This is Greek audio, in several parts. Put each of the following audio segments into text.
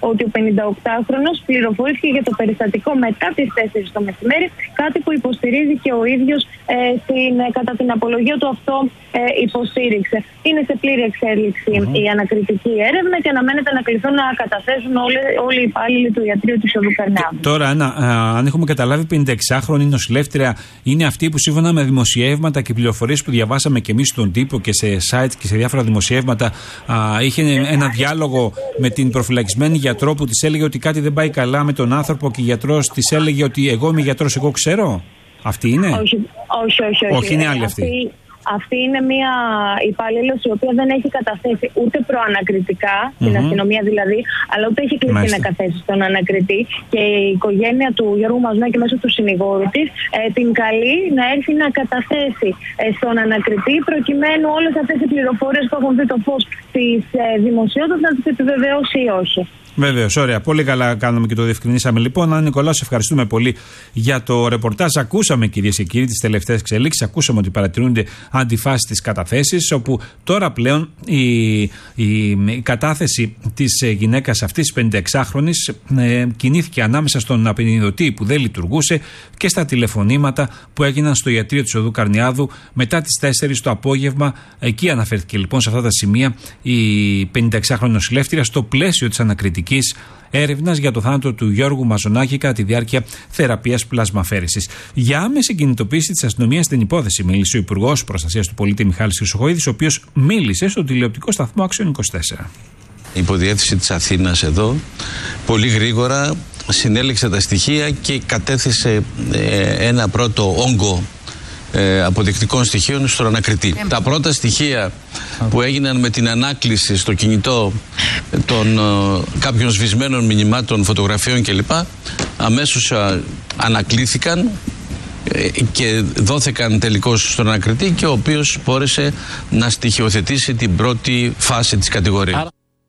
ότι ο 58χρονος πληροφορήθηκε για το περιστατικό μετά τις 4 το μεσημέρι, κάτι που υποστηρίζει και ο ίδιος κατά την απολογία του αυτό υποστήριξε. Είναι σε πλήρη εξέλιξη η ανακριτική έρευνα και αναμένεται να κληθούν να καταθέσουν όλοι οι υπάλληλοι του ιατρείου της οδού Καρνιάδου. Τώρα, αν έχουμε καταλάβει, 56χρονη νοσηλεύτρια είναι αυτή που σύμφωνα με δημοσιεύματα και πληροφορίες που διαβάσαμε και εμείς στον τύπο και σε site και σε διάφορα δημοσιεύματα, είχε ένα διάλογο με την προφυλακισμένη γιατρό που της έλεγε ότι κάτι δεν πάει καλά με τον άνθρωπο και η γιατρός της έλεγε ότι εγώ είμαι γιατρός, εγώ ξέρω. Αυτή είναι? Όχι, είναι άλλη αυτή. Αυτή είναι μια υπάλληλος η οποία δεν έχει καταθέσει ούτε προανακριτικά, την αστυνομία δηλαδή, αλλά ούτε έχει κληθεί να καταθέσει στον ανακριτή. Και η οικογένεια του Γιώργου Μαζονάκη μέσω του συνηγόρου της την καλεί να έρθει να καταθέσει στον ανακριτή, προκειμένου όλες αυτές οι πληροφορίες που έχουν δει το φως της δημοσιότητας να τις επιβεβαιώσει ή όχι. Βεβαίως, ωραία. Πολύ καλά κάναμε και το διευκρινίσαμε. Λοιπόν, Άννα Νικολάου, σε ευχαριστούμε πολύ για το ρεπορτάζ. Ακούσαμε, κυρίες και κύριοι, τις τελευταίες εξελίξεις. Ακούσαμε ότι παρατηρούνται αντιφάσεις στις καταθέσεις, όπου τώρα πλέον η κατάθεση της γυναίκας αυτής, της 56χρονης, κινήθηκε ανάμεσα στον απεινιδωτή που δεν λειτουργούσε και στα τηλεφωνήματα που έγιναν στο ιατρείο της οδού Καρνιάδου μετά τις 4 το απόγευμα. Εκεί αναφέρθηκε λοιπόν σε αυτά τα σημεία η 56χρονη νοσηλεύτρια στο πλαίσιο της ανακριτικής έρευνας για το θάνατο του Γιώργου Μαζονάκη κατά τη διάρκεια θεραπείας πλασμαφέρεσης. Για άμεση κινητοποίηση της αστυνομίας στην υπόθεση μίλησε ο Υπουργός Προστασίας του Πολίτη Μιχάλης Χρυσοχοΐδης, ο οποίος μίλησε στο τηλεοπτικό σταθμό Action 24. Η υποδιεύθυνση της Αθήνας εδώ πολύ γρήγορα συνέλεξε τα στοιχεία και κατέθεσε ένα πρώτο όγκο αποδεικτικών στοιχείων στον ανακριτή. Τα πρώτα στοιχεία που έγιναν με την ανάκληση στο κινητό των κάποιων σβησμένων μηνυμάτων, φωτογραφιών κλπ. Αμέσως ανακλήθηκαν και δόθηκαν τελικώς στον ανακριτή και ο οποίος μπόρεσε να στοιχειοθετήσει την πρώτη φάση της κατηγορίας.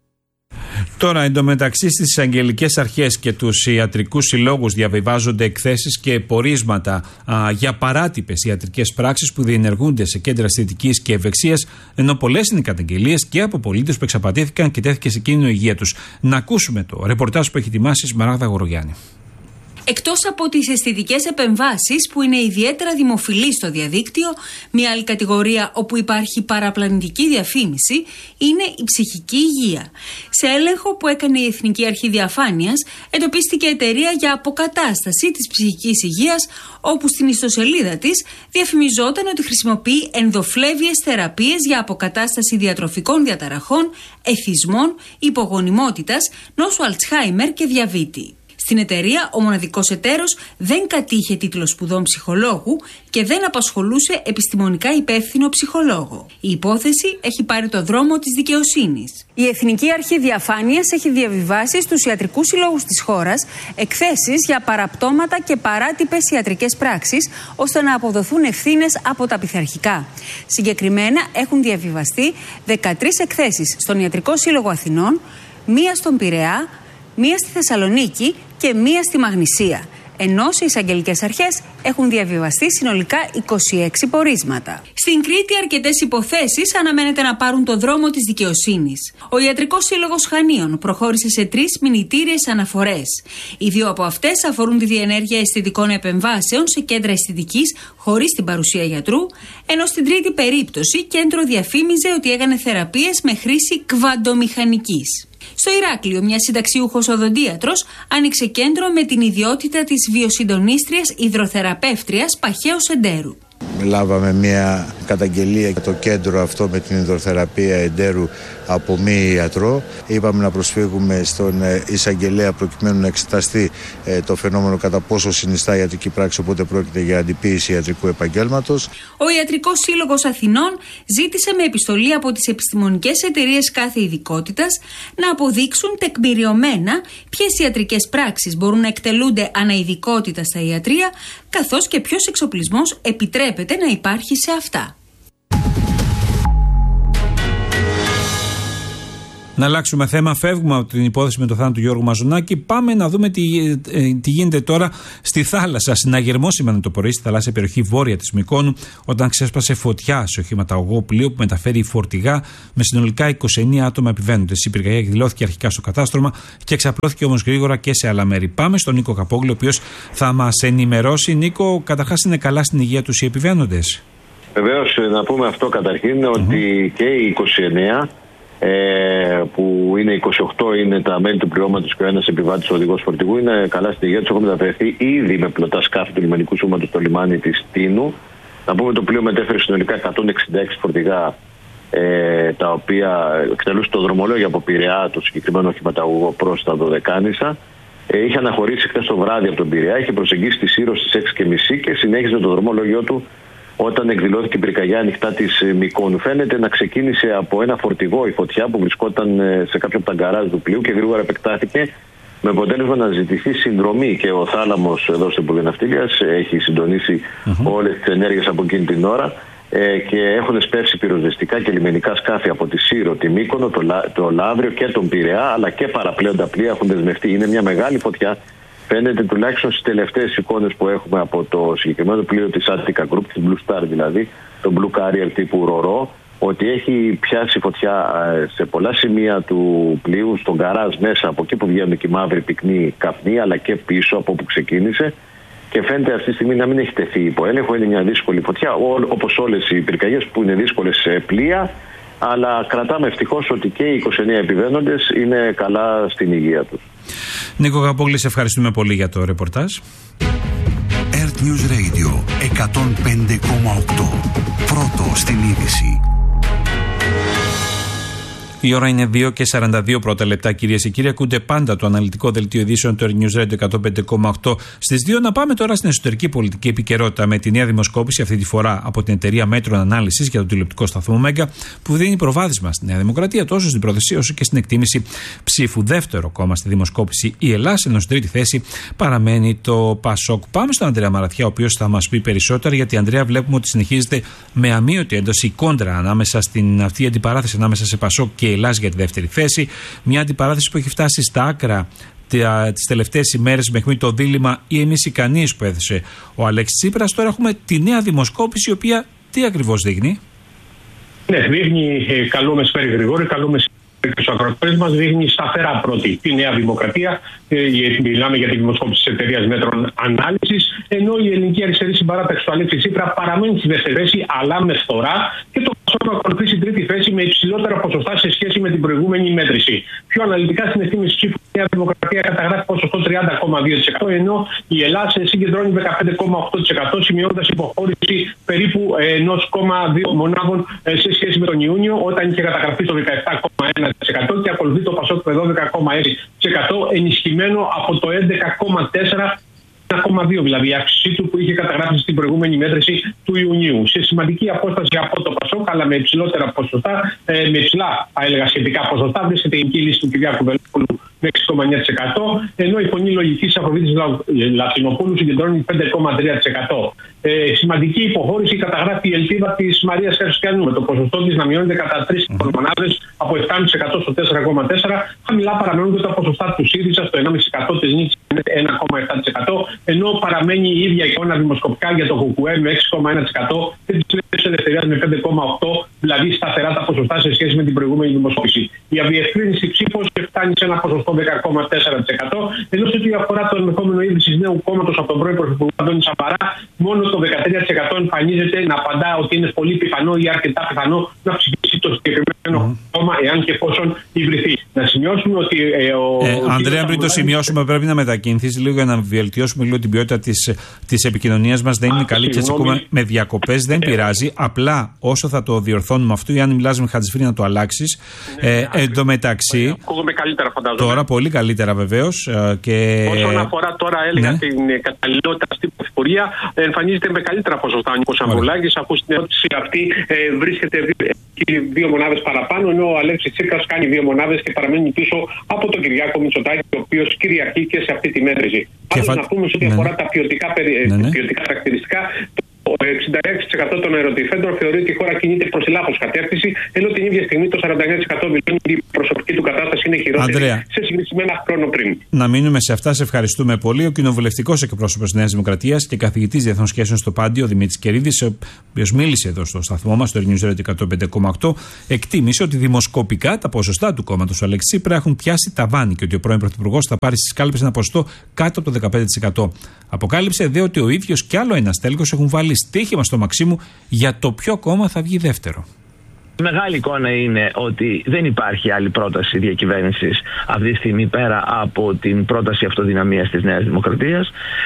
Τώρα, εντωμεταξύ στις αγγελικές αρχές και τους ιατρικούς συλλόγους διαβιβάζονται εκθέσεις και πορίσματα για παράτυπες ιατρικές πράξεις που διενεργούνται σε κέντρα αισθητικής και ευεξίας, ενώ πολλές είναι οι καταγγελίες και από πολίτες που εξαπατήθηκαν και τέθηκε σε κίνδυνο η υγεία τους. Να ακούσουμε το ρεπορτάζ που έχει ετοιμάσει η Σμαράγδα Γορογιάννη. Εκτός από τις αισθητικές επεμβάσεις που είναι ιδιαίτερα δημοφιλείς στο διαδίκτυο, μια άλλη κατηγορία όπου υπάρχει παραπλανητική διαφήμιση είναι η ψυχική υγεία. Σε έλεγχο που έκανε η Εθνική Αρχή Διαφάνειας, εντοπίστηκε εταιρεία για αποκατάσταση της ψυχικής υγείας, όπου στην ιστοσελίδα της διαφημιζόταν ότι χρησιμοποιεί ενδοφλέβιες θεραπείες για αποκατάσταση διατροφικών διαταραχών, εθισμών, υπογονιμότητας, νόσου Αλτσχάιμερ και διαβήτη. Στην εταιρεία, ο μοναδικός εταίρος δεν κατήχε τίτλο σπουδών ψυχολόγου και δεν απασχολούσε επιστημονικά υπεύθυνο ψυχολόγο. Η υπόθεση έχει πάρει το δρόμο της δικαιοσύνης. Η Εθνική Αρχή Διαφάνειας έχει διαβιβάσει στους ιατρικούς συλλόγους της χώρας εκθέσεις για παραπτώματα και παράτυπες ιατρικές πράξεις, ώστε να αποδοθούν ευθύνες από τα πειθαρχικά. Συγκεκριμένα έχουν διαβιβαστεί 13 εκθέσεις στον Ιατρικό Σύλλογο Αθηνών, μία στον Πειραιά, μία στη Θεσσαλονίκη και μία στη Μαγνησία. Ενώ σε εισαγγελικές αρχές έχουν διαβιβαστεί συνολικά 26 πορίσματα. Στην Κρήτη, αρκετές υποθέσεις αναμένεται να πάρουν το δρόμο της δικαιοσύνης. Ο Ιατρικός Σύλλογος Χανίων προχώρησε σε 3 μηνυτήριες αναφορές. Οι 2 από αυτές αφορούν τη διενέργεια αισθητικών επεμβάσεων σε κέντρα αισθητικής χωρίς την παρουσία γιατρού, ενώ στην τρίτη περίπτωση κέντρο διαφήμιζε ότι έκανε θεραπείες με χρήση κβαντομηχανικής. Στο Ηράκλειο, μια συνταξιούχος οδοντίατρος άνοιξε κέντρο με την ιδιότητα της βιοσυντονίστριας υδροθεραπεύτριας Παχαίος Εντέρου. Λάβαμε μια καταγγελία για το κέντρο αυτό με την υδροθεραπεία εντέρου από μη ιατρό. Είπαμε να προσφύγουμε στον εισαγγελέα προκειμένου να εξεταστεί το φαινόμενο κατά πόσο συνιστά ιατρική πράξη, οπότε πρόκειται για αντιποίηση ιατρικού επαγγέλματος. Ο Ιατρικός Σύλλογος Αθηνών ζήτησε με επιστολή από τις επιστημονικές εταιρείες κάθε ειδικότητας να αποδείξουν τεκμηριωμένα ποιες ιατρικές πράξεις μπορούν να εκτελούνται αναειδικότητα στα ιατρεία, καθώς και ποιος εξοπλισμός επιτρέπεται να υπάρχει σε αυτά. Να αλλάξουμε θέμα, φεύγουμε από την υπόθεση με το θάνατο του Γιώργου Μαζονάκη. Πάμε να δούμε τι γίνεται τώρα στη θάλασσα. Συναγερμό σήμερα το πρωί στη θαλάσσια περιοχή βόρεια της Μυκόνου, όταν ξέσπασε φωτιά σε οχηματαγωγό πλοίο που μεταφέρει φορτηγά με συνολικά 29 άτομα επιβαίνοντες. Η πυρκαγιά εκδηλώθηκε αρχικά στο κατάστρωμα και εξαπλώθηκε όμως γρήγορα και σε άλλα μέρη. Πάμε στον Νίκο Καπόγλου, ο οποίος θα μας ενημερώσει. Νίκο, καταρχάς είναι καλά στην υγεία τους οι επιβαίνοντες? Βεβαίως, να πούμε αυτό καταρχήν, ότι και οι 29 που είναι 28 είναι τα μέλη του πληρώματος και ο ένας επιβάτης οδηγός φορτηγού, είναι καλά στην υγεία τους. Έχουν μεταφερθεί ήδη με πλωτά σκάφη του λιμενικού σώματος στο λιμάνι της Τίνου. Να πούμε το πλοίο μετέφερε συνολικά 166 φορτηγά, τα οποία εκτελούσαν το δρομολόγιο από Πειραιά, το συγκεκριμένο οχηματαγωγό, προς τα Δωδεκάνησα. Είχε αναχωρήσει χθες το βράδυ από τον Πειραιά, είχε προσεγγίσει τη Σύρο στις 6:30 και συνέχιζε το δρομολόγιο του όταν εκδηλώθηκε η πυρκαγιά ανοιχτά της Μυκόνου. Φαίνεται να ξεκίνησε από ένα φορτηγό η φωτιά που βρισκόταν σε κάποιο από τα γκαράζ του πλοίου και γρήγορα επεκτάθηκε, με αποτέλεσμα να ζητηθεί συνδρομή. Και ο θάλαμος εδώ στο Υπουργείο Ναυτιλίας έχει συντονίσει όλες τις ενέργειες από εκείνη την ώρα και έχουν σπεύσει πυροσβεστικά και λιμενικά σκάφη από τη Σύρο, τη Μύκονο, το Λαύριο και τον Πειραιά, αλλά και παραπλέοντα πλοία έχουν δεσμευτεί. Είναι μια μεγάλη φωτιά. Φαίνεται τουλάχιστον στις τελευταίες εικόνες που έχουμε από το συγκεκριμένο πλοίο της Attica Group, της Blue Star δηλαδή, το Blue Carrier τύπου Ρορό, ότι έχει πιάσει φωτιά σε πολλά σημεία του πλοίου, στον γκαράζ μέσα, από εκεί που βγαίνουν και οι μαύροι πυκνοί καπνοί, αλλά και πίσω από όπου ξεκίνησε. Και φαίνεται αυτή τη στιγμή να μην έχει τεθεί υπό έλεγχο. Είναι μια δύσκολη φωτιά, όπως όλες οι πυρκαγιές που είναι δύσκολες σε πλοία. Αλλά κρατάμε ευτυχώς ότι και οι 29 επιβαίνοντες είναι καλά στην υγεία τους. Νίκο Καπόγλη, σε ευχαριστούμε πολύ για το ρεπορτάζ. Earth News Radio 105,8. Πρώτο στην είδηση. Η ώρα είναι 2:42 πρώτα λεπτά, κυρίες και κύριοι. Ακούτε πάντα το αναλυτικό δελτίο ειδήσεων του News Radio 105,8 στις 2. Να πάμε τώρα στην εσωτερική πολιτική επικαιρότητα με τη νέα δημοσκόπηση, αυτή τη φορά από την εταιρεία Μέτρων Ανάλυσης για το τηλεοπτικό σταθμό Μέγκα, που δίνει προβάδισμα στη Νέα Δημοκρατία τόσο στην πρόθεση όσο και στην εκτίμηση ψήφου. Δεύτερο κόμμα στη δημοσκόπηση η Ελλάδα, ενώ στην τρίτη θέση παραμένει το Πασόκ. Πάμε στον Ανδρέα Μαραθιά, ο οποίος θα μας πει περισσότερα, γιατί Ανδρέα, βλέπουμε ότι συνεχίζεται με αμύωτη ένταση η κόντρα ανάμεσα στην αυτή η αντιπαράθεση ανάμεσα σε Πασόκ και Ελλάς για τη δεύτερη θέση. Μια αντιπαράθεση που έχει φτάσει στα άκρα τις τελευταίες ημέρες μέχρι το δίλημμα ή εμείς ή κανείς που έθεσε ο Αλέξης Τσίπρας. Τώρα έχουμε τη νέα δημοσκόπηση, η οποία τι ακριβώς δείχνει? Ναι, δείχνει, καλό μεσημέρι Γρηγόρη, καλό μεσημέρι στους ακροατές μας, δείχνει σταθερά πρώτη τη Νέα Δημοκρατία. Μιλάμε για τη δημοσκόπηση της εταιρείας Μέτρων Ανάλυσης, ενώ η ελληνική αριστερή συμπαράταξη του Αλέξη Τσίπρα παραμένει στη δεύτερη θέση, αλλά με φθορά, και το Πασόκ ακολουθεί στην τρίτη θέση με υψηλότερα ποσοστά σε σχέση με την προηγούμενη μέτρηση. Πιο αναλυτικά, στην εκτίμηση ψήφου, η Νέα Δημοκρατία καταγράφει ποσοστό 30,2%, ενώ η Ελλάδα συγκεντρώνει 15,8%, σημειώνοντας υποχώρηση περίπου 1,2 μονάδων σε σχέση με τον Ιούνιο, όταν είχε καταγραφεί στο 17,1%, και ακολουθεί το Πασόκ με 12,6%, ενισχυμένο από το 11,4%. 1,2 δηλαδή η αύξησή του που είχε καταγράψει στην προηγούμενη μέτρηση του Ιουνίου. Σε σημαντική απόσταση από το Πασόκ, αλλά με υψηλότερα ποσοστά, με υψηλά έλεγα σχετικά ποσοστά, βρίσκεται η ελληνική λύση του Κυριάκου Βελόπουλου με 6,9%, ενώ η φωνή λογικής Αφροδίτης Λατινοπούλου συγκεντρώνει 5,3%. Σημαντική υποχώρηση καταγράφει η ελπίδα της Μαρίας Χριστιανού, με το ποσοστό της να μειώνεται κατά 3 μονάδες από 7,5% στο 4,4%. Χαμηλά παραμένουν τα ποσοστά του ΣΥΡΙΖΑ στο 1,5%, της Νίκης 1,7%, ενώ παραμένει η ίδια εικόνα δημοσκοπικά για το ΚΚΕ με 6,1% και της Νέας Ελευθερίας με 5,8%, δηλαδή σταθερά τα ποσοστά σε σχέση με την προηγούμενη δημοσκόπηση. Η αδιευκρίνηστη ψήφος φτάνει σε ένα ποσοστό 10,4%, ενώ σε ό,τι αφορά το ενδεχόμενο ίδρυσης νέου κόμματος από τον πρώην Πρωθυπουργό Αντώνη Σαμαρά, μόνο το 13% εμφανίζεται να απαντά ότι είναι πολύ πιθανό ή αρκετά πιθανό να ψηφίσει το συγκεκριμένο κόμμα, εάν και εφόσον υβρηθεί. Να σημειώσουμε ότι. Ανδρέα, πριν το σημειώσουμε, πρέπει να μετακινηθεί λίγο για να βελτιώσουμε λίγο την ποιότητα της επικοινωνίας μας. Δεν είναι καλή και έτσι ακούμε με διακοπές. Δεν πειράζει. Απλά όσο θα το διορθώνουμε αυτό, ή αν μιλάς με Χατζηφρή να το αλλάξεις. Εν τω μεταξύ. Ακούγομαι καλύτερα, φαντάζομαι. Τώρα πολύ καλύτερα βεβαίως. Όσον αφορά τώρα, έλεγα την καταλληλότητα στην Πρωθυπουργία, εμφανίζεται με καλύτερα ποσοστά ο Νίκος Ανδρουλάκης, αφού στην ερώτηση αυτή βρίσκεται 2 μονάδες παραπάνω, ενώ ο Αλέξης Τσίπρας κάνει 2 μονάδες και παραμένει πίσω από τον Κυριάκο Μητσοτάκη, ο οποίος κυριαρχεί και σε αυτή τη μέτρηση. Πάντως να πούμε σε ό,τι αφορά τα ποιοτικά χαρακτηριστικά, ο 66% των ερωτηθέντων θεωρεί ότι η χώρα κινείται προς τη λάθος κατεύθυνση, ενώ την ίδια στιγμή το 49% δηλώνει ότι η προσωπική του κατάσταση είναι χειρότερη σε σύγκριση με ένα χρόνο πριν. Να μείνουμε σε αυτά. Σε ευχαριστούμε πολύ. Ο κοινοβουλευτικός εκπρόσωπος της Νέας Δημοκρατίας και καθηγητής Διεθνών Σχέσεων στο Πάντιο, Δημήτρης Κερίδης, ο οποίος μίλησε εδώ στο σταθμό μας, στο News Radio 105,8, εκτίμησε ότι δημοσκοπικά τα ποσοστά του κόμματος του Αλέξη Τσίπρα έχουν πιάσει ταβάνι και ότι ο πρώην Πρωθυπουργός θα πάρει στις κάλπες ένα ποσοστό κάτω από το 15%. Αποκάλυψε δε ότι ο ίδιος και άλλο ένας τέλεχος έχουν βάλει στοίχημα στο Μαξίμου για το ποιο κόμμα θα βγει δεύτερο. Η μεγάλη εικόνα είναι ότι δεν υπάρχει άλλη πρόταση διακυβέρνησης αυτή τη στιγμή πέρα από την πρόταση αυτοδυναμίας της Νέας Δημοκρατίας,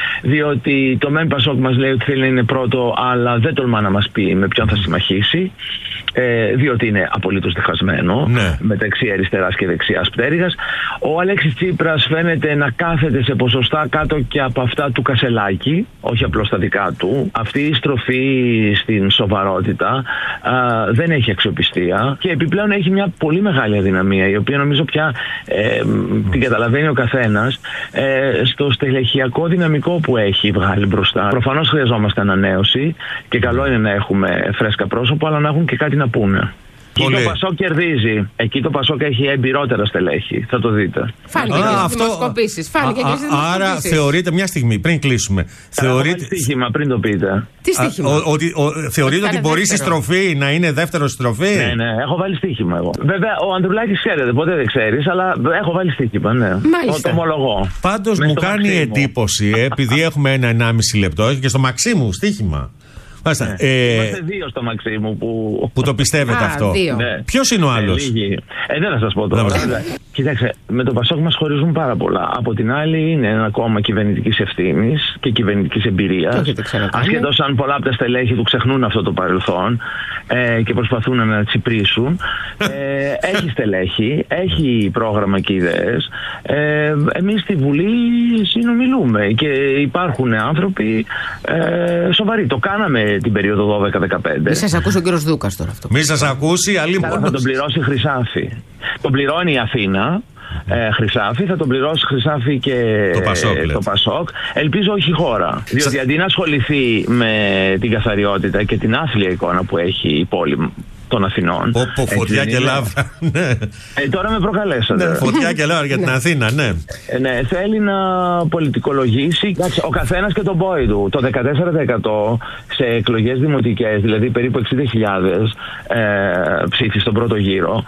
διότι το ΜΕΝ Πασόκ μας λέει ότι θέλει να είναι πρώτο, αλλά δεν τολμά να μας πει με ποιον θα συμμαχίσει, διότι είναι απολύτως διχασμένο μεταξύ αριστεράς και δεξιάς πτέρυγας. Ο Αλέξης Τσίπρας φαίνεται να κάθεται σε ποσοστά κάτω και από αυτά του Κασελάκη, όχι απλώς τα δικά του. Αυτή η στροφή στην σοβαρότητα δεν έχει αξιοπιστία και επιπλέον έχει μια πολύ μεγάλη αδυναμία, η οποία νομίζω πια την καταλαβαίνει ο καθένας, στο στελεχειακό δυναμικό που έχει βγάλει μπροστά. Προφανώς χρειαζόμαστε ανανέωση και καλό είναι να έχουμε φρέσκα πρόσωπα, αλλά να έχουν και κάτι να πούνε. Εκεί το Πασόκ κερδίζει. Εκεί το Πασόκ έχει εμπειρότερα στελέχη. Θα το δείτε. Φάνηκε και στις δημοσκοπήσεις. Άρα θεωρείτε, μια στιγμή πριν κλείσουμε. Έχω βάλει στοίχημα πριν το πείτε. Τι στοίχημα? Θεωρείτε ότι μπορεί στη στροφή να είναι δεύτερο στροφή? Ναι, έχω βάλει στοίχημα εγώ. Βέβαια, ο Ανδρουλάκης ξέρετε, ποτέ δεν ξέρεις, αλλά έχω βάλει στοίχημα, ναι. Μάλιστα. Το ομολογώ. Πάντως μου κάνει εντύπωση, επειδή έχουμε 1,5 λεπτό και στο Μαξίμου στοίχημα. Είμαστε δύο στο Μαξίμου που το πιστεύετε αυτό. Ναι. Ποιος είναι ο άλλος? Δεν θα σας πω τώρα. Κοιτάξτε, με το Πασόκ μας χωρίζουν πάρα πολλά. Από την άλλη είναι ένα κόμμα κυβερνητικής ευθύνης και κυβερνητικής εμπειρίας. Ασχέτως αν πολλά από τα στελέχη του ξεχνούν αυτό το παρελθόν και προσπαθούν να τσιπρίσουν. Έχει στελέχη, έχει πρόγραμμα και ιδέες. Εμείς στη Βουλή συνομιλούμε και υπάρχουν άνθρωποι σοβαροί. Το κάναμε την περίοδο 12-15. Μη σας ακούσει ο κύριος Δούκας τώρα αυτό. Μη σας ακούσει, αλλήμον. Θα τον πληρώσει Χρυσάφι. Τον πληρώνει η Αθήνα. Χρυσάφι, θα τον πληρώσει Χρυσάφι και το Πασόκ. Ελπίζω όχι η χώρα. Διότι αντί να ασχοληθεί με την καθαριότητα και την άθλια εικόνα που έχει η πόλη των Αθηνών. Φωτιά και λάβρα. Τώρα με προκαλέσατε. Φωτιά και λάβρα για την Αθήνα, ναι. Θέλει να πολιτικολογήσει. Ο καθένας και τον πόη του. Το 14% σε εκλογές δημοτικές, δηλαδή περίπου 60.000 ψήφοι στον πρώτο γύρο,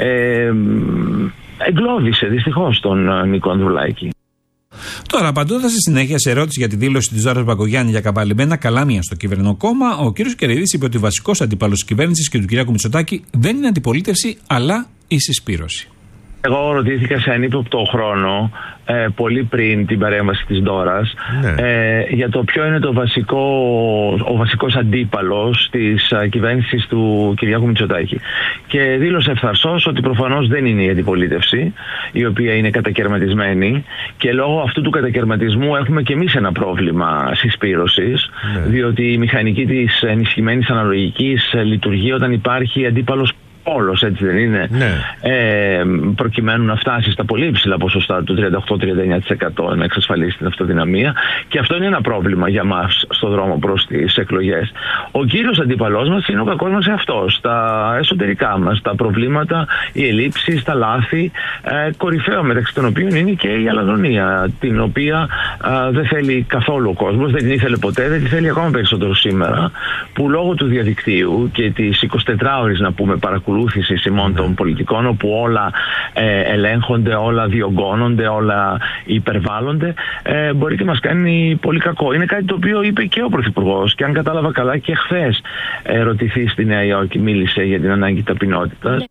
εγκλώβησε δυστυχώς τον Νίκο Ανδρουλάκη. Τώρα, απαντώντας στη συνέχεια σε ερώτηση για τη δήλωση της Δώρας Μπακογιάννη για καβαλημένα καλάμια στο κυβερνό κόμμα, ο κ. Κερίδης είπε ότι ο βασικός αντίπαλος της κυβέρνησης και του κ. Μητσοτάκη δεν είναι αντιπολίτευση, αλλά η συσπήρωση. Εγώ ρωτήθηκα σε ανύποπτο χρόνο, πολύ πριν την παρέμβαση της Ντόρας, για το ποιο είναι ο βασικός αντίπαλος της κυβέρνησης του Κυριάκου Μητσοτάκη. Και δήλωσε ευθαρσώς ότι προφανώς δεν είναι η αντιπολίτευση, η οποία είναι κατακαιρματισμένη, και λόγω αυτού του κατακαιρματισμού έχουμε και εμείς ένα πρόβλημα συσπήρωσης, διότι η μηχανική της ενισχυμένης αναλογικής λειτουργεί όταν υπάρχει αντίπαλος όλος, έτσι δεν είναι, προκειμένου να φτάσει στα πολύ υψηλά ποσοστά του 38-39% να εξασφαλίσει την αυτοδυναμία, και αυτό είναι ένα πρόβλημα για μας στο δρόμο προς τις εκλογές. Ο κύριος αντίπαλός μας είναι ο κακός μας εαυτός, τα εσωτερικά μας, τα προβλήματα, οι ελλείψεις, τα λάθη, κορυφαίο μεταξύ των οποίων είναι και η αλλαδονία, την οποία δεν θέλει καθόλου ο κόσμος, δεν την ήθελε ποτέ, δεν την θέλει ακόμα περισσότερο σήμερα, που λόγω του διαδικτύου και της 24ωρης, να πούμε, παρακολούθησης ημών των πολιτικών, όπου όλα ελέγχονται, όλα διωγγώνονται, όλα υπερβάλλονται, μπορεί και μας κάνει πολύ κακό. Είναι κάτι το οποίο είπε και ο Πρωθυπουργός, και αν κατάλαβα καλά και χθες ρωτηθεί στη Νέα Υόρκη, μίλησε για την ανάγκη ταπεινότητας.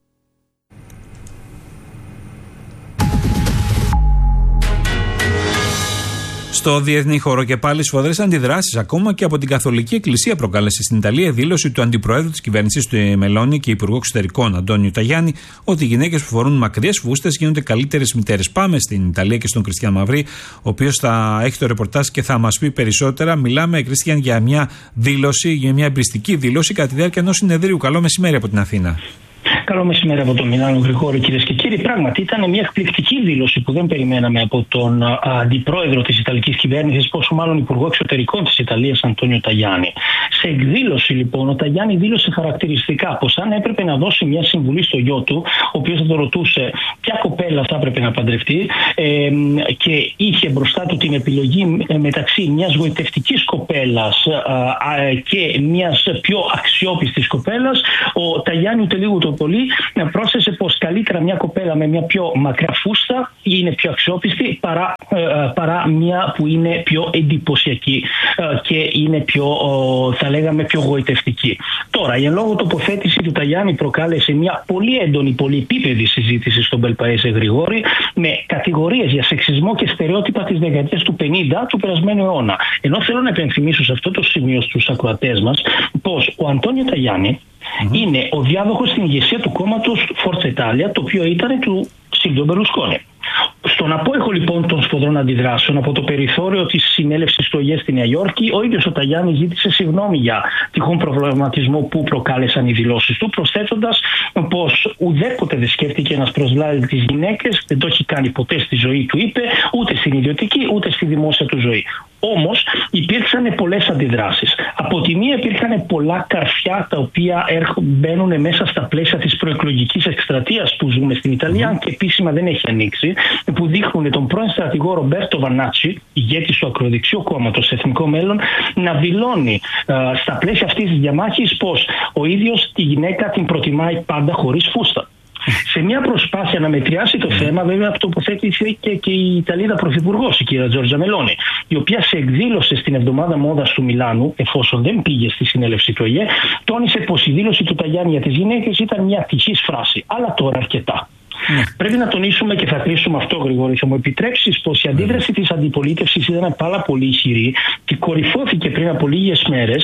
Στο διεθνή χώρο και πάλι σφοδρές αντιδράσεις ακόμα και από την Καθολική Εκκλησία προκάλεσε στην Ιταλία η δήλωση του αντιπροέδρου της κυβέρνησης του Μελώνη και υπουργού εξωτερικών Αντώνιου Ταγιάννη ότι οι γυναίκες που φορούν μακριές φούστες γίνονται καλύτερες μητέρες. Πάμε στην Ιταλία και στον Κριστιαν Μαυρί, ο οποίος θα έχει το ρεπορτάζ και θα μας πει περισσότερα. Μιλάμε, Κριστιαν, για μια δήλωση, για μια εμπριστική δήλωση κατά τη διάρκεια ενός συνεδρίου. Καλό μεσημέρι από την Αθήνα. Καλό μεσημέρι από το Μιλάνο, Γρηγόρη, κυρίες και κύριοι. δεύτερη, πράγματι ήταν μια εκπληκτική δήλωση που δεν περιμέναμε από τον αντιπρόεδρο της Ιταλικής κυβέρνησης, πόσο μάλλον υπουργό εξωτερικών της Ιταλίας, Αντώνιο Ταγιάννη. Σε εκδήλωση λοιπόν, ο Ταγιάννη δήλωσε χαρακτηριστικά πως αν έπρεπε να δώσει μια συμβουλή στο γιο του, ο οποίος θα το ρωτούσε ποια κοπέλα θα έπρεπε να παντρευτεί, και είχε μπροστά του την επιλογή μεταξύ μιας γοητευτικής κοπέλας και μιας πιο αξιόπιστης κοπέλας, ο Ταγιάννη ούτε λίγο το πολύ πρόσθεσε πως καλύτερα μια κοπέλα με μια πιο μακριά φούστα είναι πιο αξιόπιστη παρά μια που είναι πιο εντυπωσιακή και είναι πιο, θα λέγαμε, πιο γοητευτική. Τώρα, η εν λόγω τοποθέτηση του Ταγιάννη προκάλεσε μια πολύ έντονη, πολυεπίπεδη συζήτηση στον Μπελπαΐζε Γρηγόρη, με κατηγορίες για σεξισμό και στερεότυπα της δεκαετίας του 50 του περασμένου αιώνα. Ενώ θέλω να επενθυμίσω σε αυτό το σημείο στους ακροατές μας πως ο Αντώνιο Ταγιάννη είναι ο διάδοχος στην ηγεσία του κόμματος Forza Italia, το οποίο ήταν του Σίλβιο Μπερλουσκόνη. Στον απόϊχο λοιπόν των σφοδρών αντιδράσεων από το περιθώριο της συνέλευσης του ΟΓΕ στη Νέα Υόρκη, ο ίδιος ο Ταγιάννης ζήτησε συγγνώμη για τυχόν προβληματισμό που προκάλεσαν οι δηλώσεις του, προσθέτοντας πως ουδέποτε δεν σκέφτηκε να προσλάβει τις γυναίκες, δεν το έχει κάνει ποτέ στη ζωή του, είπε, ούτε στην ιδιωτική ούτε στη δημόσια του ζωή. Όμως υπήρξαν πολλές αντιδράσεις. Από τη μία υπήρχαν πολλά καρφιά τα οποία μπαίνουν μέσα στα πλαίσια της προεκλογικής εκστρατείας που ζούμε στην Ιταλία, και επίσημα δεν έχει ανοίξει, που δείχνουν τον πρώην στρατηγό Ρομπέρτο Βανάτσι, ηγέτης του ακροδεξιού κόμματος Εθνικό Μέλλον, να δηλώνει στα πλαίσια αυτής της διαμάχης πως ο ίδιος τη γυναίκα την προτιμάει πάντα χωρίς φούστα. Σε μια προσπάθεια να μετριάσει το θέμα, βέβαια, τοποθέτησε και η Ιταλίδα Πρωθυπουργός, η κυρία Τζόρτζα Μελόνι, η οποία σε εκδήλωση στην εβδομάδα μόδας του Μιλάνου, εφόσον δεν πήγε στη συνέλευση του ΟΓΕ, τόνισε πως η δήλωση του Ταγιάννη για τις γυναίκες ήταν μια ατυχής φράση. Αλλά τώρα αρκετά. Πρέπει να τονίσουμε, και θα κλείσουμε αυτό, Γρηγόρη, θα μου επιτρέψεις, πως η αντίδραση της αντιπολίτευσης ήταν πάρα πολύ ισχυρή και κορυφώθηκε πριν από λίγες μέρες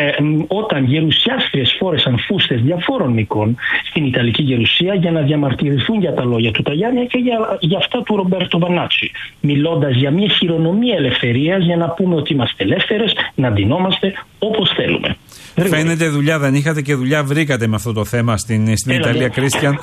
όταν γερουσιάστριες φόρεσαν φούστες διαφόρων μήκων στην Ιταλική Γερουσία για να διαμαρτυρηθούν για τα λόγια του Ταγιάννη και για αυτά του Ρομπέρτο Βανάτσι, μιλώντας για μια χειρονομία ελευθερίας, για να πούμε ότι είμαστε ελεύθερες, να ντυνόμαστε όπως θέλουμε. Φαίνεται δουλειά δεν είχατε και δουλειά βρήκατε με αυτό το θέμα στην Ιταλία, Κρίστιαν.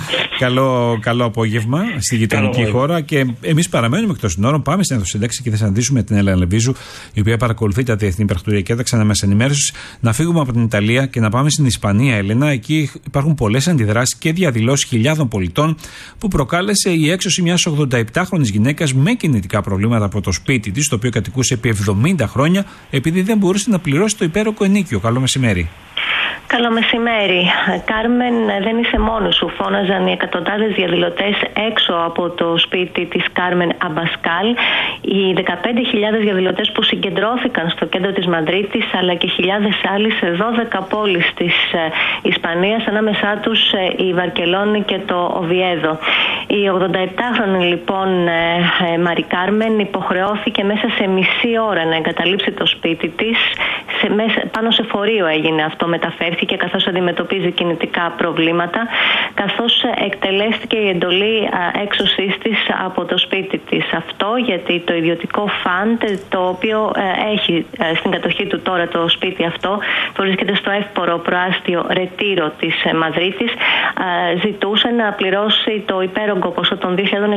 Καλό απόγευμα στη γειτονική χώρα. Και εμείς παραμένουμε εκτός συνόρων. Πάμε στην αιθοσύνταξη και θα συναντήσουμε την Έλενα Λεβίζου, η οποία παρακολουθεί τα διεθνή υπερχτουριακά ένταξη μέσα ενημέρωση. Να φύγουμε από την Ιταλία και να πάμε στην Ισπανία, Έλενα. Εκεί υπάρχουν πολλές αντιδράσεις και διαδηλώσεις χιλιάδων πολιτών που προκάλεσε η έξωση μιας 87χρονης γυναίκας με κινητικά προβλήματα από το σπίτι της, το οποίο κατοικούσε επί 70 χρόνια, επειδή δεν μπορούσε να πληρώσει το υπέροχο ενίκιο. Καλό μεσημέρι. Καλό μεσημέρι. Κάρμεν, δεν είσαι μόνος σου. Φώναζαν οι εκατοντάδες διαδηλωτές έξω από το σπίτι της Κάρμεν Αμπασκάλ. Οι 15.000 διαδηλωτές που συγκεντρώθηκαν στο κέντρο της Μαδρίτης, αλλά και χιλιάδες άλλοι σε 12 πόλεις της Ισπανίας, ανάμεσά τους η Βαρκελόνη και το Οβιέδο. Η 87χρονη λοιπόν Μαρι Κάρμεν υποχρεώθηκε μέσα σε μισή ώρα να εγκαταλείψει το σπίτι της. Πάνω σε φορείο έγινε αυτό, μεταφέρθηκε καθώς αντιμετωπίζει κινητικά προβλήματα, καθώς εκτελέστηκε η εντολή έξωσής της από το σπίτι της. Αυτό γιατί το ιδιωτικό φαντ, το οποίο έχει στην κατοχή του τώρα το σπίτι αυτό, που βρίσκεται στο εύπορο προάστιο Ρετήρο της Μαδρίτης, ζητούσε να πληρώσει το υπέρογκο ποσό των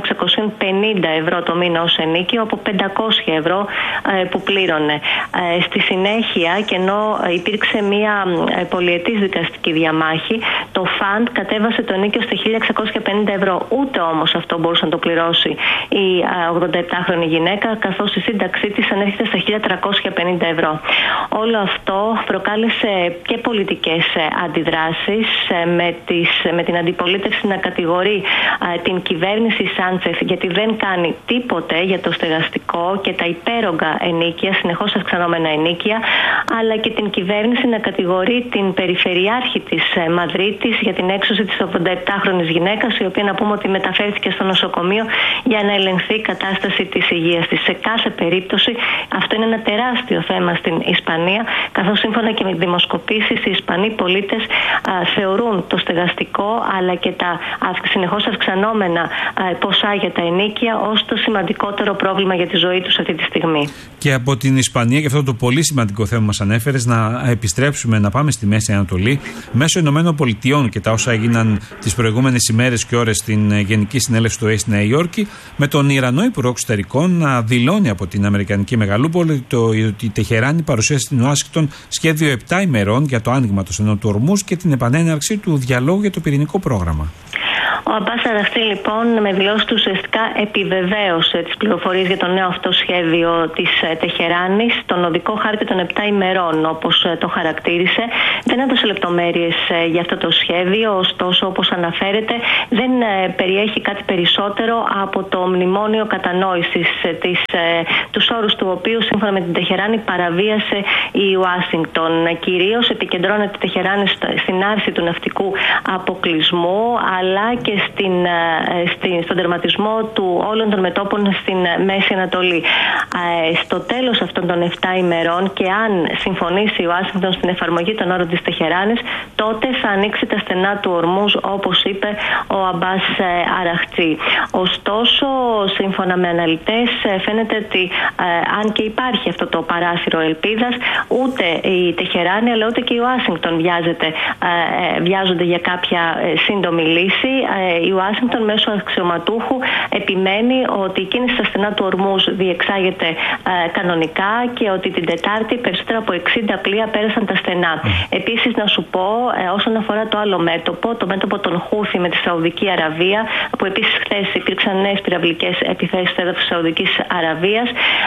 2.650 ευρώ το μήνα ως ενίκιο από 500 ευρώ που πλήρωνε. Στη συνέχεια, και ενώ υπήρξε μια πολυετής δικαστική διαμάχη, το φαντ κατέβασε το ενίκιο στα 1.650 ευρώ. Ούτε όμως αυτό μπορούσε να το πληρώσει η 87χρονη γυναίκα, καθώς η σύνταξή της ανέρχεται στα 1.350 ευρώ. Όλο αυτό προκάλεσε και πολιτικές αντιδράσεις, με την αντιπολίτευση να κατηγορεί την κυβέρνηση Σάντσεφ γιατί δεν κάνει τίποτε για το στεγαστικό και τα υπέρογκα ενίκια, συνεχώς αυξανόμενα ενίκια, αλλά και την κυβέρνηση να κατηγορεί την περιφερειάρχη της Μαδρίτης για την έξωση της 87χρονης γυναίκας, η οποία να πούμε ότι μεταφέρθηκε στο νοσοκομείο για να ελεγχθεί η κατάσταση της υγείας της. Σε κάθε περίπτωση αυτό είναι ένα τεράστιο θέμα στην Ισπανία, καθώς σύμφωνα και με δημοσκοπήσεις οι Ισπανοί πολίτες θεωρούν το στεγαστικό αλλά και τα συνεχώς αυξανόμενα ποσά για τα ενίκια ως το σημαντικότερο πρόβλημα για τη ζωή τους αυτή τη στιγμή. Και από την Ισπανία, και αυτό το πολύ σημαντικό θέμα μας ανέφερες, να επιστρέψουμε, να πάμε στη Μέση Μέση Ανατολή, μέσω Ηνωμένων Πολιτειών και τα όσα έγιναν τις προηγούμενες ημέρες και ώρες στην Γενική Συνέλευση του ΟΗΕ στη Νέα Υόρκη, με τον Ιρανό Υπουργό Εξωτερικών να δηλώνει από την Αμερικανική Μεγαλούπολη ότι η Τεχεράνη παρουσίασε στην Ουάσιγκτον σχέδιο 7 ημερών για το άνοιγμα του στενού του Ορμούζ και την επανέναρξη του διαλόγου για το πυρηνικό πρόγραμμα. Ο Αμπάς Αραχτή λοιπόν με δηλώσεις του ουσιαστικά επιβεβαίωσε τις πληροφορίες για το νέο αυτό σχέδιο της Τεχεράνης, τον οδικό χάρτη των 7 ημερών όπως το χαρακτήρισε. Δεν έδωσε λεπτομέρειες για αυτό το σχέδιο, ωστόσο όπως αναφέρεται δεν περιέχει κάτι περισσότερο από το μνημόνιο κατανόησης, τους όρους του οποίου σύμφωνα με την Τεχεράνη παραβίασε η Ουάσιγκτον. Κυρίως επικεντρώνεται η Τεχεράνη στην άρση του ναυτικού αποκλεισμού αλλά και στον τερματισμό του όλων των μετώπων στην Μέση Ανατολή. Στο τέλος αυτών των 7 ημερών και αν συμφωνήσει η Ουάσιγκτον στην εφαρμογή των όρων της Τεχεράνης, τότε θα ανοίξει τα στενά του Ορμούζ όπως είπε ο Αμπάς Αραχτή. Ωστόσο, σύμφωνα με αναλυτές, φαίνεται ότι αν και υπάρχει αυτό το παράθυρο ελπίδας, ούτε η Τεχεράνη αλλά ούτε και η Ουάσιγκτον βιάζονται για κάποια σύντομη λύση. Η Ουάσιγκτον μέσω αξιωματούχου επιμένει ότι η κίνηση στα στενά του Ορμούζ διεξάγεται κανονικά και ότι την Τετάρτη περισσότερα από 60 πλοία πέρασαν τα στενά. Επίσης να σου πω όσον αφορά το άλλο μέτωπο, το μέτωπο των Χούθι με τη Σαουδική Αραβία, που επίσης χθες υπήρξαν νέες πυραυλικές επιθέσεις στο έδαφος της Σαουδικής Αραβίας,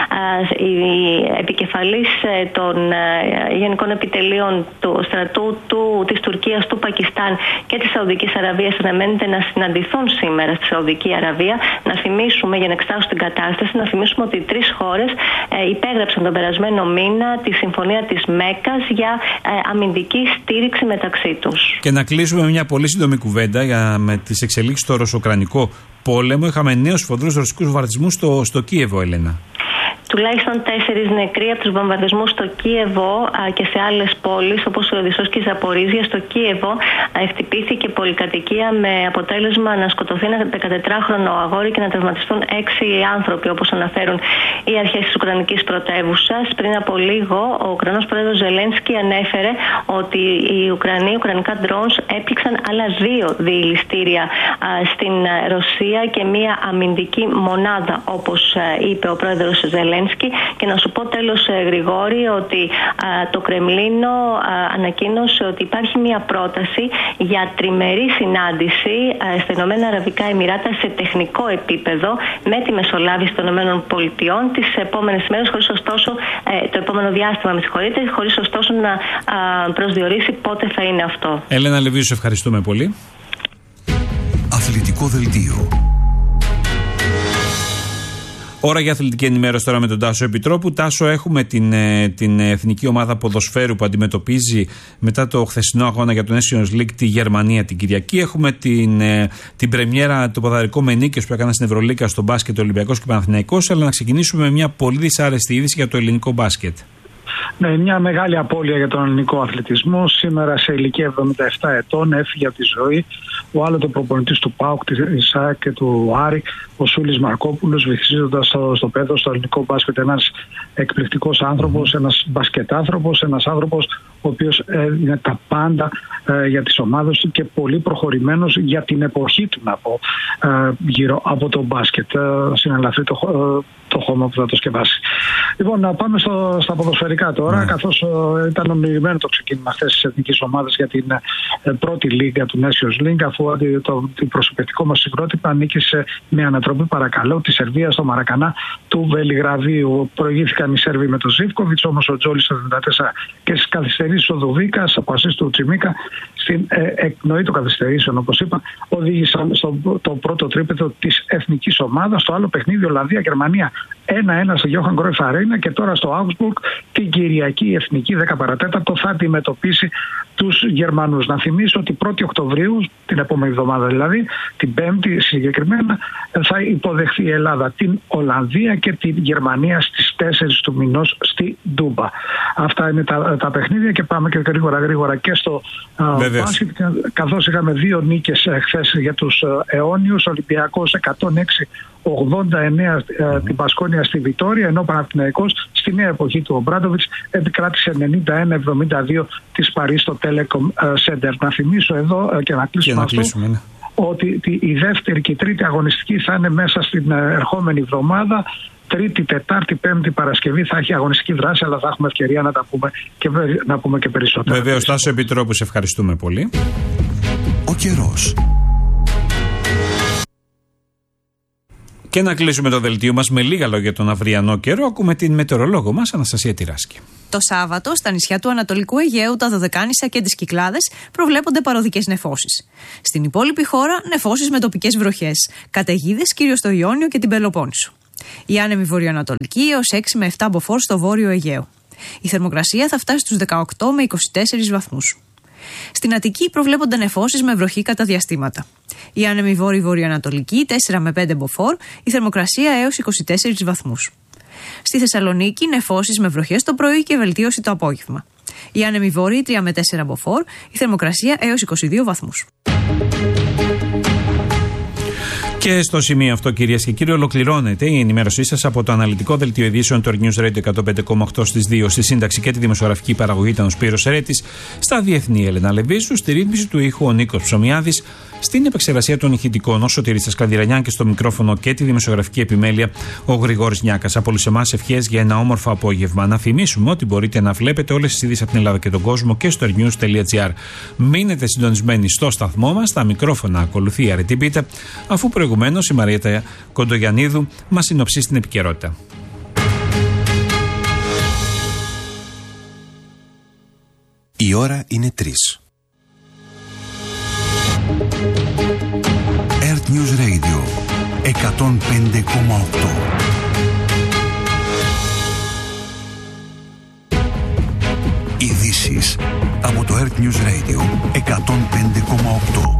η επικεφαλής των γενικών επιτελείων του στρατού της Τουρκίας, του Πακιστάν και της Σαουδικής Αραβίας αναμένεται να συναντηθούν σήμερα στη Σαουδική Αραβία. Να θυμίσουμε, για να εξετάσουμε την κατάσταση, να θυμίσουμε ότι οι 3 χώρες υπέγραψαν τον περασμένο μήνα τη συμφωνία της Μέκκας για αμυντική στήριξη μεταξύ τους. Και να κλείσουμε με μια πολύ σύντομη κουβέντα με τις εξελίξεις στο ρωσο-ουκρανικό πόλεμο. Είχαμε νέους σφοδρούς ρωσικούς βομβαρδισμούς στο Κίεβο, Έλενα. Τουλάχιστον 4 νεκροί από τους βομβαρδισμούς στο Κίεβο και σε άλλες πόλεις όπως η Οδυσσός και η Ζαπορίζια. Στο Κίεβο χτυπήθηκε πολυκατοικία με αποτέλεσμα να σκοτωθεί ένα 14χρονο αγόρι και να τραυματιστούν 6 άνθρωποι, όπως αναφέρουν οι αρχές της Ουκρανικής πρωτεύουσας. Πριν από λίγο, ο Ουκρανός πρόεδρος Ζελένσκι ανέφερε ότι οι ουκρανικά drones έπληξαν άλλα 2 διελιστήρια στην Ρωσία και μία αμυντική μονάδα, όπως είπε ο πρόεδρος Ζελένσκι. Και να σου πω τέλος, Γρηγόρη, ότι το Κρεμλίνο ανακοίνωσε ότι υπάρχει μια πρόταση για τριμερή συνάντηση στα Ηνωμένα Αραβικά Εμιράτα σε τεχνικό επίπεδο με τη μεσολάβηση των Ηνωμένων Πολιτειών τις επόμενες ημέρες, το επόμενο διάστημα, χωρίς ωστόσο να προσδιορίσει πότε θα είναι αυτό. Έλενα Λεβίου, σε ευχαριστούμε πολύ. Αθλητικό δελτίο. Ώρα για αθλητική ενημέρωση τώρα με τον Τάσο Επιτρόπου. Τάσο, έχουμε την εθνική ομάδα ποδοσφαίρου που αντιμετωπίζει μετά το χθεσινό αγώνα για το Nations League τη Γερμανία την Κυριακή. Έχουμε την πρεμιέρα, το ποδαρικό με νίκες που έκαναν στην Ευρωλίγκα στο μπάσκετ Ολυμπιακός και Παναθηναϊκός. Αλλά να ξεκινήσουμε με μια πολύ δυσάρεστη είδηση για το ελληνικό μπάσκετ. Ναι, μια μεγάλη απώλεια για τον ελληνικό αθλητισμό. Σήμερα σε ηλικία 77 ετών έφυγε από τη ζωή ο άλλοτε προπονητής του ΠΑΟΚ, της ΑΕΚ και του Άρη, ο Σούλης Μαρκόπουλος, βυθίζοντας στο πέδο στο ελληνικό μπάσκετ. Ένας εκπληκτικός άνθρωπος, ένας μπασκετάνθρωπος, ένας άνθρωπος ο οποίος είναι τα πάντα για τις ομάδες του και πολύ προχωρημένος για την εποχή του, να πω, γύρω από το μπάσκετ. Συνελαφρύ το χώμα που θα το σκευάσει. Λοιπόν, να πάμε στα ποδοσφαιρικά τώρα, καθώς ήταν ομιλημένο το ξεκίνημα χθες της εθνικής ομάδας για την πρώτη λίγα του Nations League, αφού το προσωπευτικό μας συγκρότημα νίκησε με ανατροπή, παρακαλώ, τη Σερβία στο Μαρακανά του Βελιγραδίου. Προηγήθηκαν οι Σέρβοι με τον Ζίβκοβιτς, όμως ο Τζόλης στο 74 και στις καθυστερήσεις ο Δουβίκας από ασίστ του Τσιμίκα στην εκπνοή των καθυστερήσεων, όπως είπα, οδήγησαν το πρώτο τρίπετο της εθνικής ομάδας. Στο άλλο παιχνίδι, Ολλανδία-Γερμανία 1-1 στο Johan Cruyff Arena, και τώρα στο Augsburg την Κυριακή η εθνική 10 παρατέταρτο θα αντιμετωπίσει τους Γερμανούς. Να θυμίσω ότι 1η Οκτωβρίου, την επόμενη εβδομάδα δηλαδή, την 5η συγκεκριμένα, θα υποδεχθεί η Ελλάδα την Ολλανδία και την Γερμανία στις 4 του μηνός στη Ντούμπα. Αυτά είναι τα παιχνίδια, και πάμε και γρήγορα και στο μπάσκετ, καθώς είχαμε 2 νίκες χθες για τους αιώνιους. Ολυμπιακός 106-89 την Πασκόνια στη Βιτόρια, ενώ ο Παναθηναϊκός στη νέα εποχή του Ομπράντοβιτς επικράτησε 91-72 της Παρί στο Telecom Center. Να θυμίσω εδώ και να κλείσουμε αυτό, ότι η δεύτερη και η τρίτη αγωνιστική θα είναι μέσα στην ερχόμενη εβδομάδα. Τρίτη, Τετάρτη, Πέμπτη, Παρασκευή θα έχει αγωνιστική δράση, αλλά θα έχουμε ευκαιρία να πούμε και περισσότερα. Βεβαίως, Τάσο Επιτρόπου, σε ευχαριστούμε πολύ. Ο καιρός. Και να κλείσουμε το δελτίο μας με λίγα λόγια τον αυριανό καιρό. Ακούμε την μετεωρολόγο μας, Αναστασία Τυράσκη. Το Σάββατο, στα νησιά του Ανατολικού Αιγαίου, τα Δωδεκάνησα και τις Κυκλάδες προβλέπονται παροδικές νεφώσεις. Στην υπόλοιπη χώρα, νεφώσεις με τοπικές βροχές. Καταιγίδες κυρίως στο Ιόνιο και την Πελοπόννησο. Η άνεμη βορειοανατολική έως 6 με 7 μποφόρ στο βόρειο Αιγαίο. Η θερμοκρασία θα φτάσει στους 18 με 24 βαθμούς. Στην Αττική προβλέπονται νεφώσεις με βροχή κατά διαστήματα. Η άνεμη βόρειο-βορειοανατολική 4 με 5 μποφόρ, η θερμοκρασία έως 24 βαθμούς. Στη Θεσσαλονίκη νεφώσεις με βροχές το πρωί και βελτίωση το απόγευμα. Η άνεμη βόρειη 3 με 4 μποφόρ, η θερμοκρασία έως 22 βαθμούς. Και στο σημείο αυτό, κυρίες και κύριοι, ολοκληρώνεται η ενημέρωσή σας από το αναλυτικό δελτίο ειδήσεων του News Radio 105,8 στις 2. Στη σύνταξη και τη δημοσιογραφική παραγωγή ήταν ο Σπύρος Ερέτης. Στα διεθνή, Έλενα Λεβίσου. Στη ρύθμιση του ήχου ο Νίκος Ψωμιάδης. Στην επεξεργασία των ηχητικών ο Σωτήρης Καντηρανιάν και στο μικρόφωνο και τη δημοσιογραφική επιμέλεια ο Γρηγόρης Νιάκας. Από όλους εμάς ευχές για ένα όμορφο απόγευμα. Να θυμίσουμε ότι μπορείτε να βλέπετε όλες τις ειδήσεις από την Ελλάδα και τον κόσμο και στο news.gr. Μείνετε συντονισμένοι στο σταθμό μας. Στα μικρόφωνα ακολουθεί η Αρετή Πίτα, αφού προηγουμένως η Μαριέτα Κοντογιαννίδου μας συνοψίσει την επικαιρότητα. Η ώρα είναι 3. Earth News Radio 105,8. Ειδήσεις από το Earth News Radio 105,8.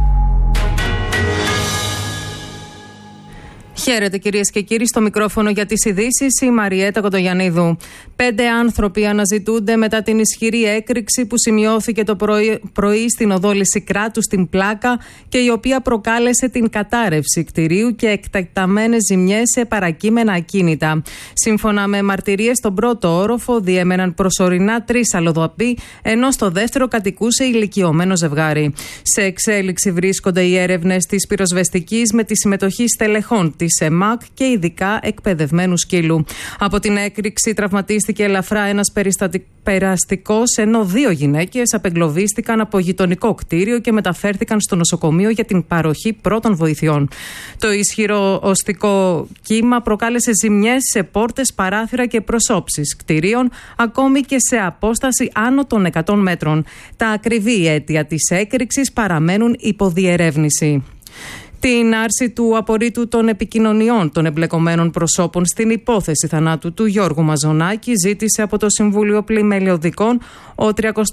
Χαίρετε κυρίες και κύριοι, στο μικρόφωνο για τις ειδήσεις η Μαριέτα Κοντογιαννίδου. 5 άνθρωποι αναζητούνται μετά την ισχυρή έκρηξη που σημειώθηκε το πρωί στην οδό Λυσικράτου στην Πλάκα και η οποία προκάλεσε την κατάρρευση κτηρίου και εκτεταμένες ζημιές σε παρακείμενα ακίνητα. Σύμφωνα με μαρτυρίες, στον πρώτο όροφο διέμεναν προσωρινά 3 αλλοδαποί, ενώ στο δεύτερο κατοικούσε ηλικιωμένο ζευγάρι. Σε εξέλιξη βρίσκονται οι έρευνες της πυροσβεστικής με τη συμμετοχή στελεχών της ΕΜΑΚ και ειδικά εκπαιδευμένου σκύλου. Από την έκρηξη τραυματίστηκε ελαφρά ένας περαστικός, ενώ 2 γυναίκες απεγκλωβίστηκαν από γειτονικό κτίριο και μεταφέρθηκαν στο νοσοκομείο για την παροχή πρώτων βοηθειών. Το ισχυρό οστικό κύμα προκάλεσε ζημιές σε πόρτες, παράθυρα και προσώψεις κτιρίων, ακόμη και σε απόσταση άνω των 100 μέτρων. Τα ακριβή αίτια της έκρηξης παραμένουν υποδιερεύνηση. Την άρση του απορρίτου των επικοινωνιών των εμπλεκομένων προσώπων στην υπόθεση θανάτου του Γιώργου Μαζονάκη ζήτησε από το Συμβούλιο Πλημελιωδικών ο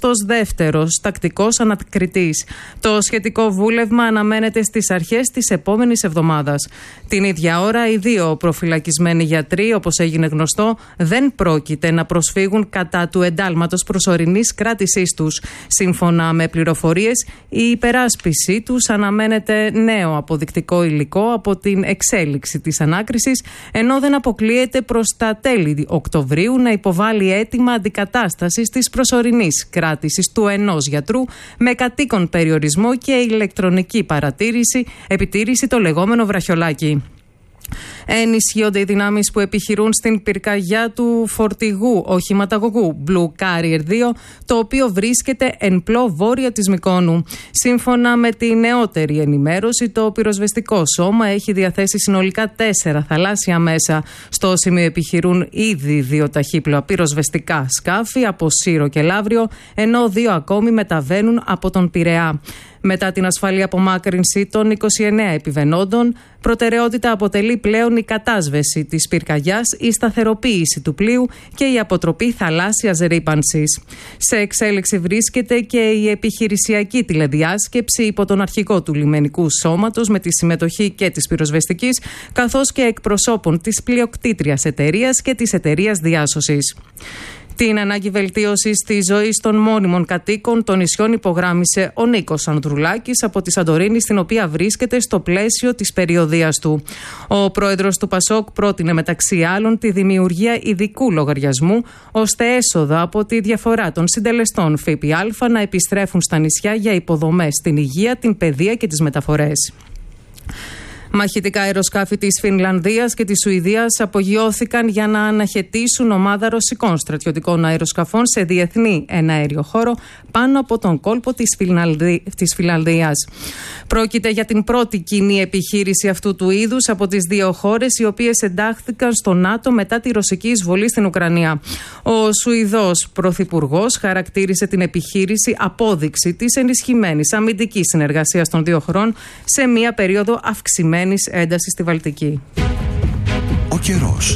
32ος τακτικός ανακριτής. Το σχετικό βούλευμα αναμένεται στις αρχές της επόμενης εβδομάδας. Την ίδια ώρα, οι 2 προφυλακισμένοι γιατροί, όπως έγινε γνωστό, δεν πρόκειται να προσφύγουν κατά του εντάλματος προσωρινής κράτησής τους. Σύμφωνα με πληροφορίες, η υπεράσπιση τους αναμένεται νέο αποδεικτικό υλικό από την εξέλιξη της ανάκρισης, ενώ δεν αποκλείεται προς τα τέλη Οκτωβρίου να υποβάλει αίτημα αντικατάστασης της προσωρινής κράτησης του ενός γιατρού με κατοίκον περιορισμό και ηλεκτρονική επιτήρηση, το λεγόμενο βραχιολάκι. Ενισχύονται οι δυνάμεις που επιχειρούν στην πυρκαγιά του φορτηγού οχηματαγωγού Blue Carrier 2, το οποίο βρίσκεται εν πλώ βόρεια της Μυκόνου. Σύμφωνα με τη νεότερη ενημέρωση, το πυροσβεστικό σώμα έχει διαθέσει συνολικά 4 θαλάσσια μέσα. Στο σημείο επιχειρούν ήδη 2 ταχύπλοα πυροσβεστικά σκάφη από Σύρο και Λαύριο, ενώ 2 ακόμη μεταβαίνουν από τον Πειραιά. Μετά την ασφαλή απομάκρυνση των 29 επιβενόντων, προτεραιότητα αποτελεί πλέον η κατάσβεση της πυρκαγιάς, η σταθεροποίηση του πλοίου και η αποτροπή θαλάσσιας ρύπανσης. Σε εξέλιξη βρίσκεται και η επιχειρησιακή τηλεδιάσκεψη υπό τον αρχηγό του λιμενικού σώματος με τη συμμετοχή και της πυροσβεστικής, καθώς και εκπροσώπων της πλειοκτήτριας εταιρείας και της εταιρείας διάσωσης. Την ανάγκη βελτίωσης της ζωής των μόνιμων κατοίκων των νησιών υπογράμμισε ο Νίκος Ανδρουλάκης από τη Σαντορίνη, στην οποία βρίσκεται στο πλαίσιο της περιοδείας του. Ο πρόεδρος του ΠΑΣΟΚ πρότεινε μεταξύ άλλων τη δημιουργία ειδικού λογαριασμού, ώστε έσοδα από τη διαφορά των συντελεστών ΦΠΑ να επιστρέφουν στα νησιά για υποδομές στην υγεία, την παιδεία και τις μεταφορές. Μαχητικά αεροσκάφη της Φινλανδίας και της Σουηδίας απογειώθηκαν για να αναχαιτήσουν ομάδα ρωσικών στρατιωτικών αεροσκαφών σε διεθνή εναέριο χώρο πάνω από τον κόλπο της Φινλανδίας. Πρόκειται για την πρώτη κοινή επιχείρηση αυτού του είδους από τις δύο χώρες, οι οποίες εντάχθηκαν στο ΝΑΤΟ μετά τη ρωσική εισβολή στην Ουκρανία. Ο Σουηδός πρωθυπουργός χαρακτήρισε την επιχείρηση απόδειξη της ενισχυμένης αμυντικής συνεργασίας των δύο χωρών σε μια περίοδο αυξημένης ένταση στη Βαλτική. Ο καιρός.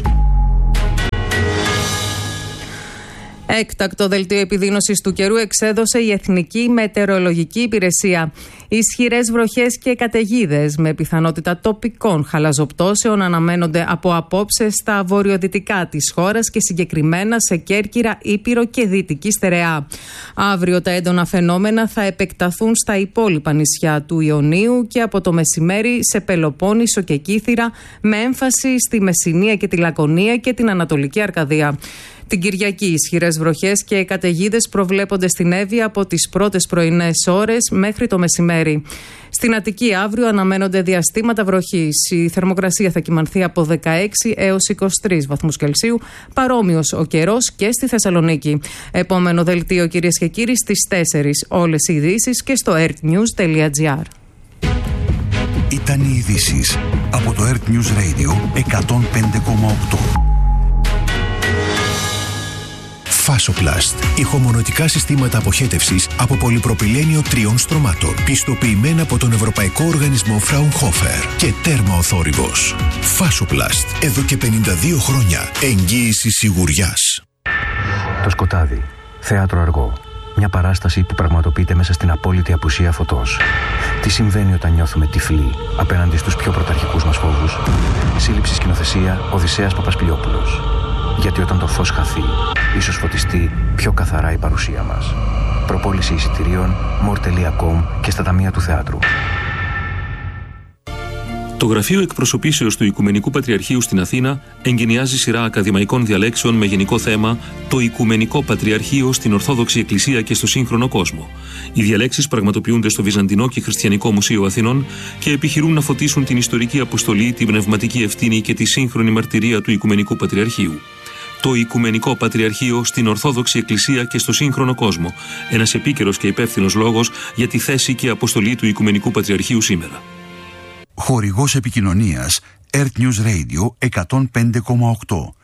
Έκτακτο δελτίο επιδείνωσης του καιρού εξέδωσε η Εθνική Μετεωρολογική Υπηρεσία. Ισχυρές βροχές και καταιγίδες με πιθανότητα τοπικών χαλαζοπτώσεων αναμένονται από απόψε στα βορειοδυτικά της χώρας και συγκεκριμένα σε Κέρκυρα, Ήπειρο και Δυτική Στερεά. Αύριο τα έντονα φαινόμενα θα επεκταθούν στα υπόλοιπα νησιά του Ιωνίου και από το μεσημέρι σε Πελοπόννησο και Κύθυρα, με έμφαση στη Μεσσηνία και τη Λακωνία και την Ανατολική Αρκαδία. Την Κυριακή ισχυρές βροχές και καταιγίδες προβλέπονται στην Εύβοια από τις πρώτες πρωινές ώρες μέχρι το μεσημέρι. Στην Αττική αύριο αναμένονται διαστήματα βροχής. Η θερμοκρασία θα κυμανθεί από 16 έως 23 βαθμούς Κελσίου, παρόμοιος ο καιρός και στη Θεσσαλονίκη. Επόμενο δελτίο, κυρίες και κύριοι, στις 4. Όλες οι ειδήσεις και στο earthnews.gr. Ήταν οι ειδήσεις από το Earth News Radio 105,8. Φάσοπλαστ. Ηχομονωτικά συστήματα αποχέτευσης από πολυπροπυλένιο 3 στρωμάτων. Πιστοποιημένα από τον Ευρωπαϊκό Οργανισμό Fraunhofer και τέρμα ο θόρυβος. Φάσοπλαστ. Εδώ και 52 χρόνια. Εγγύηση σιγουριάς. Το σκοτάδι. Θέατρο αργό. Μια παράσταση που πραγματοποιείται μέσα στην απόλυτη απουσία φωτός. Τι συμβαίνει όταν νιώθουμε τυφλοί απέναντι στους πιο πρωταρχικούς μας φόβους? Σύλληψη σκηνοθεσία Οδυσσέας Παπασπιλιόπουλος. Γιατί όταν το φως χαθεί, ίσως φωτιστεί πιο καθαρά η παρουσία μας. Προπόληση εισιτηρίων more.com και στα ταμεία του θεάτρου. Το Γραφείο Εκπροσωπήσεως του Οικουμενικού Πατριαρχείου στην Αθήνα εγκαινιάζει σειρά ακαδημαϊκών διαλέξεων με γενικό θέμα «Το Οικουμενικό Πατριαρχείο στην Ορθόδοξη Εκκλησία και στο σύγχρονο κόσμο». Οι διαλέξεις πραγματοποιούνται στο Βυζαντινό και Χριστιανικό Μουσείο Αθηνών και επιχειρούν να φωτίσουν την ιστορική αποστολή, την πνευματική ευθύνη και τη σύγχρονη μαρτυρία του Οικουμενικού Πατριαρχείου. Το Οικουμενικό Πατριαρχείο στην Ορθόδοξη Εκκλησία και στο σύγχρονο κόσμο. Ένας επίκαιρος και υπεύθυνος λόγος για τη θέση και αποστολή του Οικουμενικού Πατριαρχείου σήμερα. Χορηγός επικοινωνίας Earth News Radio 105,8.